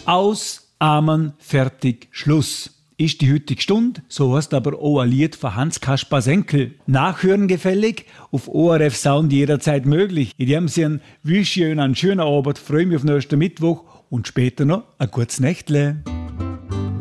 Aus, Amen, fertig, Schluss. Ist die heutige Stunde, so heißt aber auch ein Lied von Hans-Kaspar Senkel. Nachhören gefällig, auf ORF Sound jederzeit möglich. In dem Sinne wünsche ich Ihnen einen schönen Abend, freue mich auf nächsten Mittwoch und später noch ein kurzes Nächtle.